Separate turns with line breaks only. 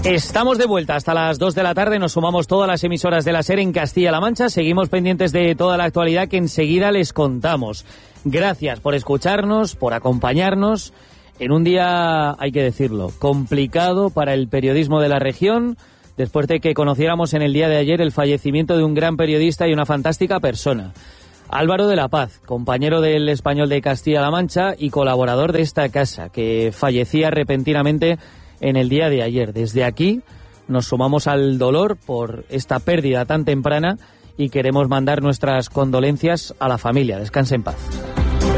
Estamos de vuelta hasta las 2 de la tarde, nos sumamos todas las emisoras de la SER en Castilla-La Mancha, seguimos pendientes de toda la actualidad que enseguida les contamos. Gracias por escucharnos, por acompañarnos en un día, hay que decirlo, complicado para el periodismo de la región, después de que conociéramos en el día de ayer el fallecimiento de un gran periodista y una fantástica persona. Álvaro de la Paz, compañero del Español de Castilla-La Mancha y colaborador de esta casa, que fallecía repentinamente en el día de ayer. Desde aquí nos sumamos al dolor por esta pérdida tan temprana y queremos mandar nuestras condolencias a la familia. Descanse en paz.